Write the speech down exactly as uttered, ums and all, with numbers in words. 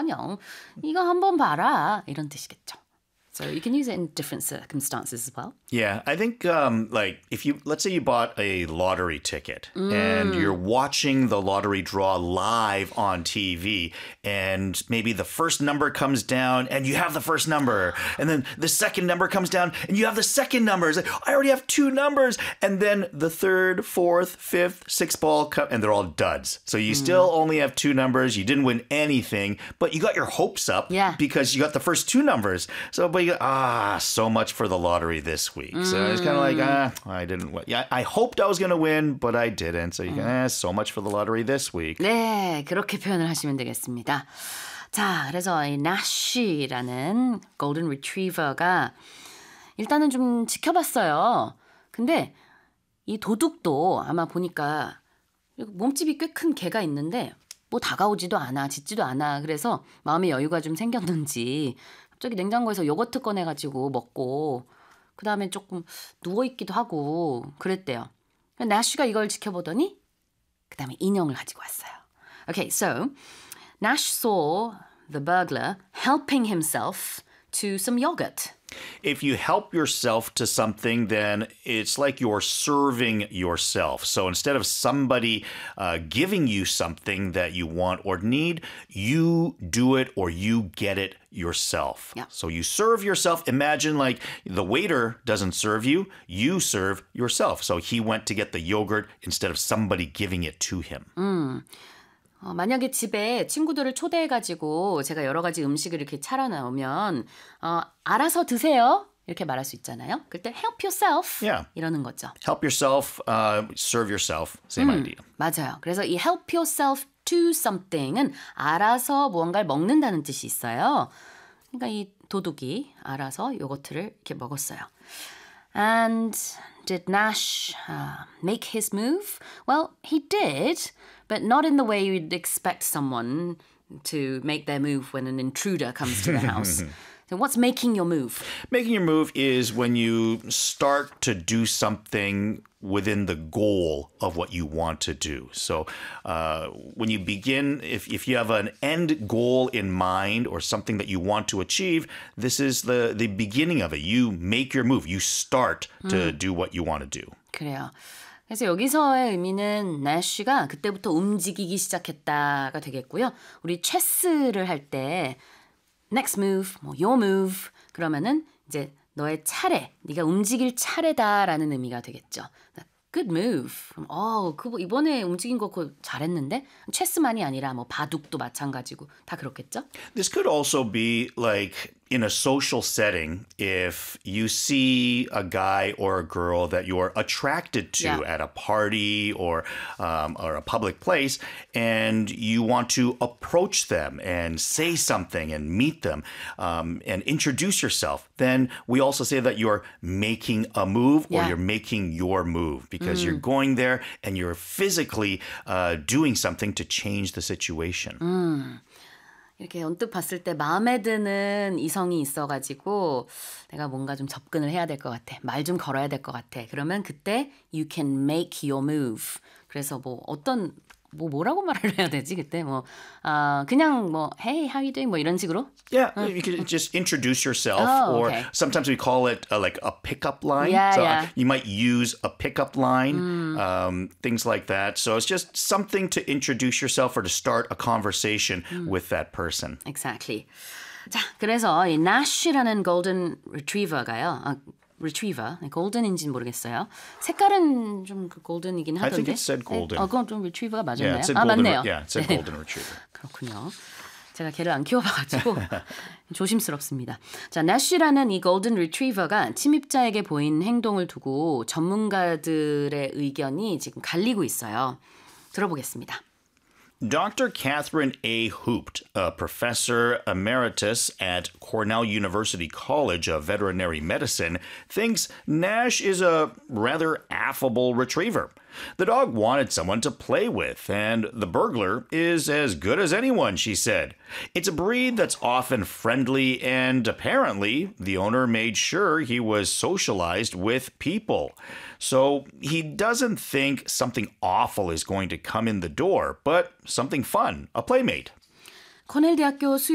안녕. 이거 한번 봐라. 이런 뜻이겠죠. So you can use it in different circumstances as well. Yeah, I think um, like if you, let's say you bought a lottery ticket mm. and you're watching the lottery draw live on T V and maybe the first number comes down and you have the first number and then the second number comes down and you have the second number. It's like, I already have two numbers. And then the third, fourth, fifth, sixth ball come and they're all duds. So you mm. still only have two numbers. You didn't win anything, but you got your hopes up yeah. because you got the first two numbers. So, but you ah, so much for the lottery this week. Mm. So it's kind of like, ah, I didn't win. Yeah, I hoped I was going to win, but I didn't. So you can, mm. ah, so much for the lottery this week. 네, 그렇게 표현을 하시면 되겠습니다. 자, 그래서 이 Nash라는 Golden Retriever가 일단은 좀 지켜봤어요. 근데 이 도둑도 아마 보니까 몸집이 꽤 큰 개가 있는데 뭐 다가오지도 않아, 짖지도 않아. 그래서 마음의 여유가 좀 생겼는지 갑자기 냉장고에서 요거트 꺼내가지고 먹고 그 다음에 조금 누워있기도 하고 그랬대요. 나쉬가 이걸 지켜보더니 그 다음에 인형을 가지고 왔어요. Okay, so Nash saw the burglar helping himself to some yogurt. If you help yourself to something, then it's like you're serving yourself. So instead of somebody uh, giving you something that you want or need, you do it or you get it yourself. Yeah. So you serve yourself. Imagine like the waiter doesn't serve you, you serve yourself. So he went to get the yogurt instead of somebody giving it to him. 음. 어, 만약에 집에 친구들을 초대해가지고 제가 여러 가지 음식을 이렇게 차려놓으면 어, 알아서 드세요 이렇게 말할 수 있잖아요. 그때 help yourself yeah. 이러는 거죠. Help yourself, uh, serve yourself, same 음, idea. 맞아요. 그래서 이 help yourself to something은 알아서 무언가를 먹는다는 뜻이 있어요. 그러니까 이 도둑이 알아서 요거트를 이렇게 먹었어요. And did Nash uh, make his move? Well, he did, but not in the way you'd expect someone to make their move when an intruder comes to the house. So what's making your move? Making your move is when you start to do something within the goal of what you want to do. So uh, when you begin, if, if you have an end goal in mind or something that you want to achieve, this is the, the beginning of it. You make your move. You start to 음. do what you want to do. 그래요. 그래서 여기서의 의미는 나쉬가 그때부터 움직이기 시작했다가 되겠고요. 우리 체스를 할 때 next move, 뭐 your move 그러면은 이제 너의 차례, 네가 움직일 차례다라는 의미가 되겠죠. Good move. 어, 그거 이번에 움직인 거 그거 잘했는데? 체스만이 아니라 뭐 바둑도 마찬가지고 다 그렇겠죠? This could also be like in a social setting if you see a guy or a girl that you're attracted to yeah. at a party or um, or a public place and you want to approach them and say something and meet them um, and introduce yourself, then we also say that you're making a move or yeah. you're making your move because mm. you're going there and you're physically uh, doing something to change the situation. 음. 이렇게 언뜻 봤을 때 마음에 드는 이성이 있어가지고 내가 뭔가 좀 접근을 해야 될 것 같아. 말 좀 걸어야 될 것 같아. 그러면 그때 you can make your move. 그래서 뭐 어떤 뭐 뭐라고 말을 해야 되지 그때 뭐 아, 그냥 뭐 hey how you doing 뭐 이런 식으로? Yeah, uh, you could just introduce yourself oh, or okay. sometimes we call it uh, like a pickup line. Yeah, so yeah. uh, you might use a pickup line, mm. um, things like that. So it's just something to introduce yourself or to start a conversation mm. with that person. Exactly. 자, 그래서 이 Nash라는 golden retriever가요. 아, retriever, 네, golden인지는 모르겠어요. 색깔은 좀 그 golden이긴 하던데. I think it said golden. 네? 어, 그건 좀 retriever가 맞았나요? Yeah, it said 아, golden, 맞네요. Yeah, it said 네. golden retriever. 그렇군요. 제가 걔를 안 키워봐가지고 조심스럽습니다. 자, Nash라는 이 golden retriever가 침입자에게 보인 행동을 두고 전문가들의 의견이 지금 갈리고 있어요. 들어보겠습니다. Doctor Catherine A. Hoopt, a professor emeritus at Cornell University College of Veterinary Medicine, thinks Nash is a rather affable retriever. The dog wanted someone to play with, and the burglar is as good as anyone, she said. It's a breed that's often friendly, and apparently the owner made sure he was socialized with people. So he doesn't think something awful is going to come in the door, but something fun, a playmate. 코넬 대학교 수